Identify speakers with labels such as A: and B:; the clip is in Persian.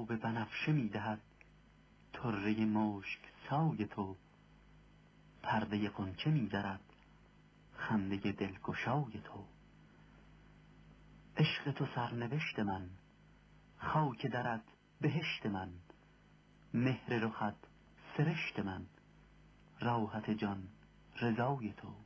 A: آب بنفشه می‌دهد طره مشک سای تو، پرده غنچه می‌درد خنده دلگشای تو. عشق تو سرنوشت من، خاک درت بهشت من، مهر رخت سرشت من، راحت جان رضای تو.